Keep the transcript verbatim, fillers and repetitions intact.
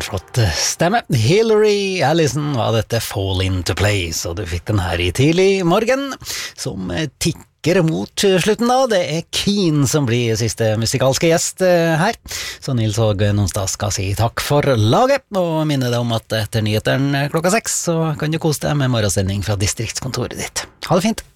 flott stemme. Hillary Allison var dette Fall Into Place, og du fikk den her i tidlig morgen, som tikker mot slutten da. Det er Keen som blir siste musikalske gjest her. Så Nils og Nonstad skal si takk for laget, og minne deg om at etter nyheteren klokka seks, så kan du kose deg med morgensending fra distriktskontoret ditt. Ha det fint!